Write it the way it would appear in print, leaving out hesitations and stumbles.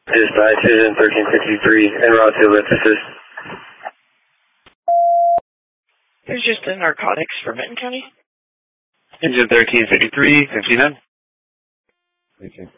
Dispatch, Engine 1353, en route to lift assist. There's just a narcotics for Benton County. Engine 1353, 59. Okay.